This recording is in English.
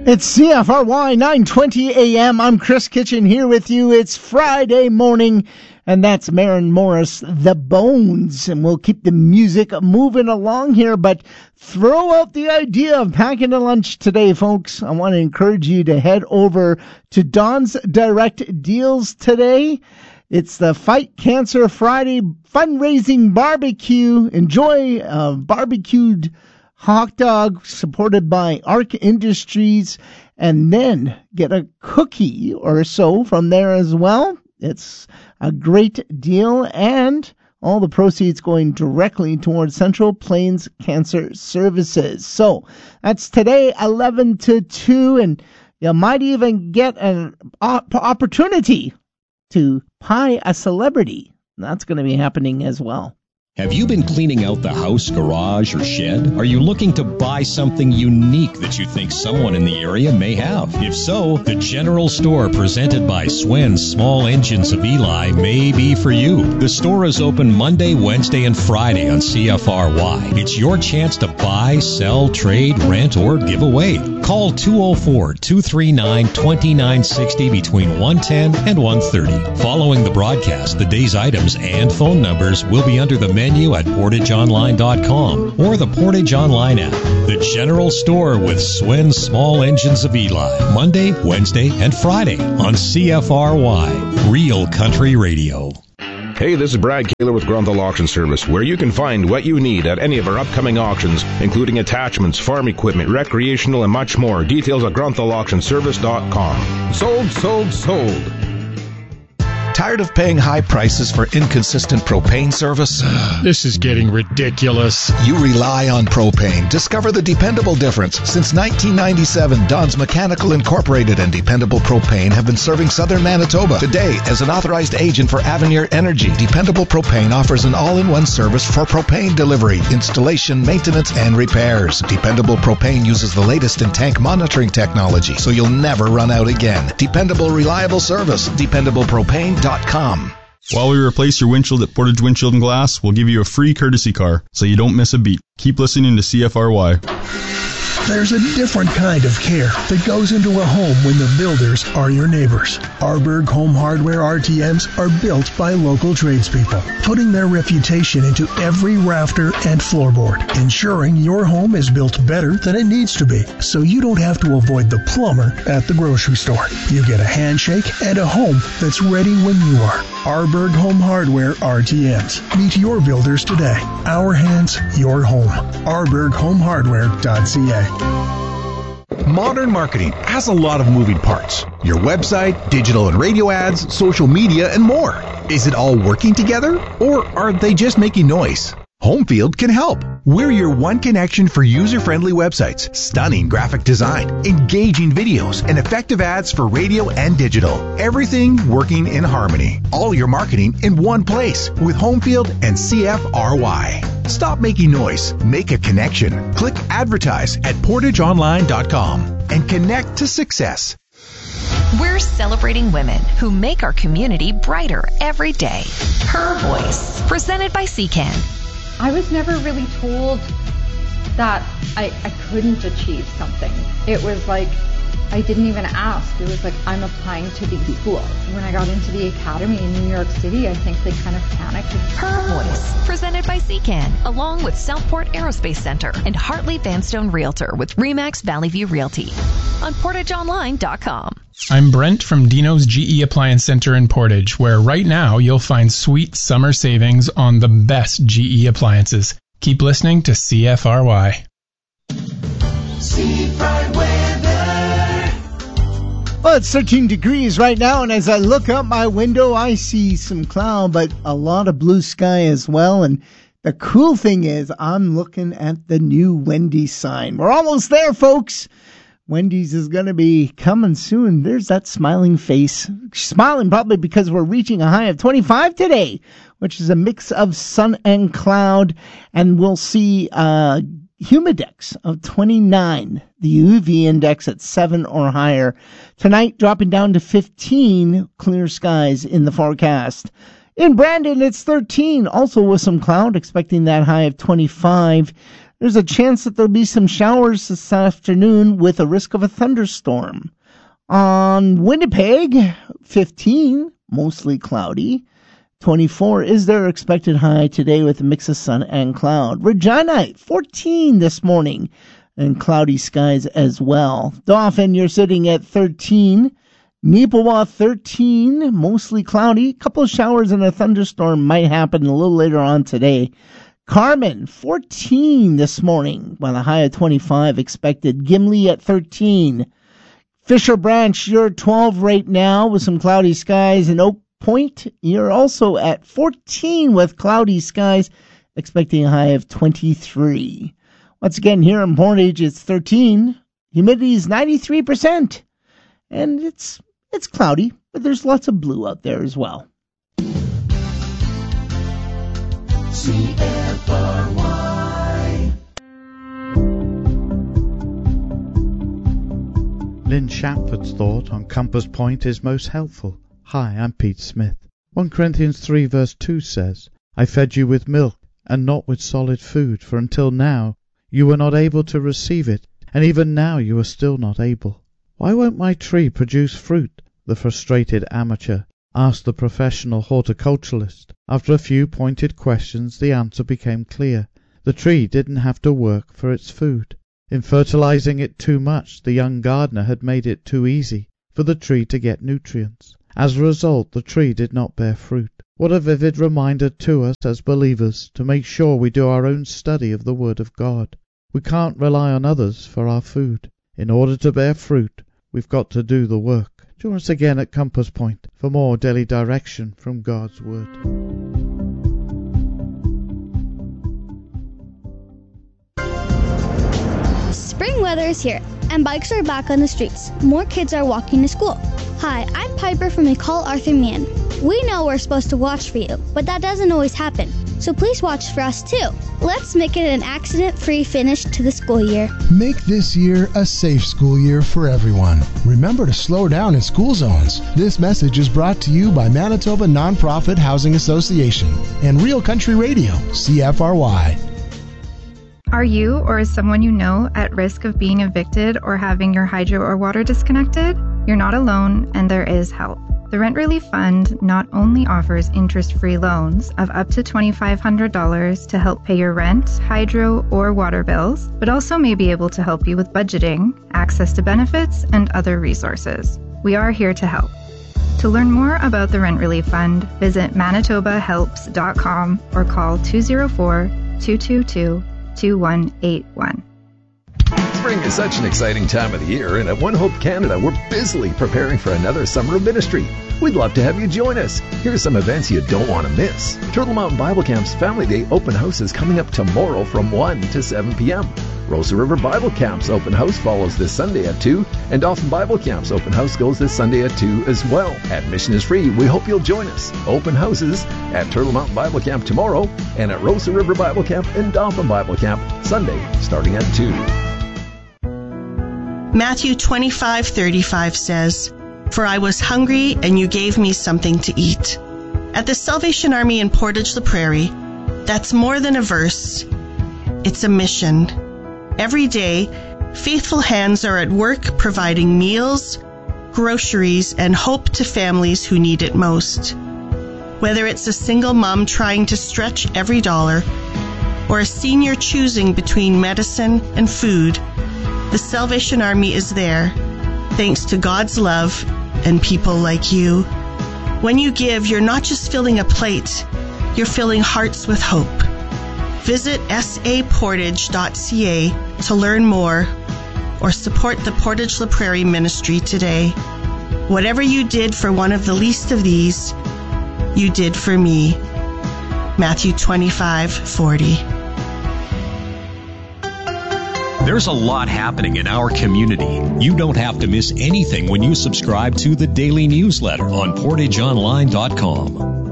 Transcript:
It's CFRY 920 AM. I'm Chris Kitchen here with you. It's Friday morning, and that's Maren Morris, The Bones. And we'll keep the music moving along here, but throw out the idea of packing a lunch today, folks. I want to encourage you to head over to Don's Direct Deals today. It's the Fight Cancer Friday fundraising barbecue. Enjoy barbecued hot dog supported by ARC Industries, and then get a cookie or so from there as well. It's a great deal, and all the proceeds going directly towards Central Plains Cancer Services. So that's today, 11 to 2, and you might even get an opportunity to pie a celebrity. That's going to be happening as well. Have you been cleaning out the house, garage, or shed? Are you looking to buy something unique that you think someone in the area may have? If so, the General Store presented by Swen's Small Engines of Eli may be for you. The store is open Monday, Wednesday, and Friday on CFRY. It's your chance to buy, sell, trade, rent, or give away. Call 204-239-2960 between 1:10 and 1:30. Following the broadcast, the day's items and phone numbers will be under the menu at PortageOnline.com or the Portage Online app. The General Store with Swen's Small Engines of Eli. Monday, Wednesday, and Friday on CFRY. Real Country Radio. Hey, this is Brad Kaler with Grunthal Auction Service, where you can find what you need at any of our upcoming auctions, including attachments, farm equipment, recreational, and much more. Details at GrunthalAuctionService.com. Sold, sold, sold. Tired of paying high prices for inconsistent propane service? This is getting ridiculous. You rely on propane. Discover the dependable difference. Since 1997, Don's Mechanical Incorporated and Dependable Propane have been serving southern Manitoba. Today, as an authorized agent for Avenir Energy, Dependable Propane offers an all-in-one service for propane delivery, installation, maintenance, and repairs. Dependable Propane uses the latest in tank monitoring technology, so you'll never run out again. Dependable, reliable service. DependablePropane.com. While we replace your windshield at Portage Windshield and Glass, we'll give you a free courtesy car, so you don't miss a beat. Keep listening to CFRY. There's a different kind of care that goes into a home when the builders are your neighbors. Arberg Home Hardware RTMs are built by local tradespeople, putting their reputation into every rafter and floorboard, ensuring your home is built better than it needs to be, so you don't have to avoid the plumber at the grocery store. You get a handshake and a home that's ready when you are. Arberg Home Hardware RTMs. Meet your builders today. Our hands, your home. ArbergHomeHardware.ca. Modern marketing has a lot of moving parts. Your website, digital and radio ads, social media, and more. Is it all working together, or are they just making noise? Homefield can help. We're your one connection for user-friendly websites, stunning graphic design, engaging videos, and effective ads for radio and digital. Everything working in harmony. All your marketing in one place with Homefield and CFRY. Stop making noise. Make a connection. Click Advertise at PortageOnline.com and connect to success. We're celebrating women who make our community brighter every day. Her Voice, presented by CCAN. I was never really told that I couldn't achieve something. It was like, I didn't even ask. It was like, I'm applying to these schools. When I got into the academy in New York City, I think they kind of panicked. Her Voice, presented by CCAN, along with Southport Aerospace Center and Hartley Vanstone Realtor with RE/MAX Valley View Realty on PortageOnline.com. I'm Brent from Dino's GE Appliance Center in Portage, where right now you'll find sweet summer savings on the best GE appliances. Keep listening to CFRY. Seafront weather. Well, it's 13 degrees right now, and as I look out my window, I see some cloud, but a lot of blue sky as well. And the cool thing is, I'm looking at the new Wendy's sign. We're almost there, folks. Wendy's is going to be coming soon. There's that smiling face. She's smiling probably because we're reaching a high of 25 today, which is a mix of sun and cloud. And we'll see humidex of 29, the UV index at 7 or higher. Tonight, dropping down to 15, clear skies in the forecast. In Brandon, it's 13, also with some cloud, expecting that high of 25. There's a chance that there'll be some showers this afternoon with a risk of a thunderstorm. On Winnipeg, 15, mostly cloudy. 24 is their expected high today with a mix of sun and cloud. Regina, 14 this morning, and cloudy skies as well. Dauphin, you're sitting at 13. Neepawa, 13, mostly cloudy. A couple of showers and a thunderstorm might happen a little later on today. Carmen, 14 this morning, while a high of 25 expected. Gimli at 13. Fisher Branch, you're 12 right now with some cloudy skies. And Oak Point, you're also at 14 with cloudy skies, expecting a high of 23. Once again, here in Portage, it's 13. Humidity is 93%. And it's cloudy, but there's lots of blue out there as well. CFRY. Lynn Shatford's thought on Compass Point is most helpful. Hi, I'm Pete Smith. 1 Corinthians 3 verse 2 says, I fed you with milk and not with solid food, for until now you were not able to receive it, and even now you are still not able. Why won't my tree produce fruit? The frustrated amateur asked the professional horticulturalist. After a few pointed questions, the answer became clear. The tree didn't have to work for its food. In fertilizing it too much, the young gardener had made it too easy for the tree to get nutrients. As a result, the tree did not bear fruit. What a vivid reminder to us as believers to make sure we do our own study of the Word of God. We can't rely on others for our food. In order to bear fruit, we've got to do the work. Join us again at Compass Point for more daily direction from God's Word. Spring weather is here, and bikes are back on the streets. More kids are walking to school. Hi, I'm Piper from McCall Arthur Mann. We know we're supposed to watch for you, but that doesn't always happen. So please watch for us too. Let's make it an accident-free finish to the school year. Make this year a safe school year for everyone. Remember to slow down in school zones. This message is brought to you by Manitoba Nonprofit Housing Association and Real Country Radio, CFRY. Are you or is someone you know at risk of being evicted or having your hydro or water disconnected? You're not alone, and there is help. The Rent Relief Fund not only offers interest-free loans of up to $2,500 to help pay your rent, hydro, or water bills, but also may be able to help you with budgeting, access to benefits, and other resources. We are here to help. To learn more about the Rent Relief Fund, visit manitobahelps.com or call 204-222-2181. Spring is such an exciting time of the year, and at One Hope Canada, we're busily preparing for another summer of ministry. We'd love to have you join us. Here's some events you don't want to miss. Turtle Mountain Bible Camp's Family Day Open House is coming up tomorrow from 1 to 7 p.m. Rosa River Bible Camp's Open House follows this Sunday at 2, and Dauphin Bible Camp's Open House goes this Sunday at 2 as well. Admission is free. We hope you'll join us. Open houses at Turtle Mountain Bible Camp tomorrow, and at Rosa River Bible Camp and Dauphin Bible Camp Sunday starting at 2. Matthew 25:35 says, For I was hungry, and you gave me something to eat. At the Salvation Army in Portage la Prairie, that's more than a verse. It's a mission. Every day, faithful hands are at work providing meals, groceries, and hope to families who need it most. Whether it's a single mom trying to stretch every dollar, or a senior choosing between medicine and food, the Salvation Army is there, thanks to God's love and people like you. When you give, you're not just filling a plate, you're filling hearts with hope. Visit saportage.ca to learn more or support the Portage la Prairie ministry today. Whatever you did for one of the least of these, you did for me. Matthew 25:40. There's a lot happening in our community. You don't have to miss anything when you subscribe to the daily newsletter on portageonline.com.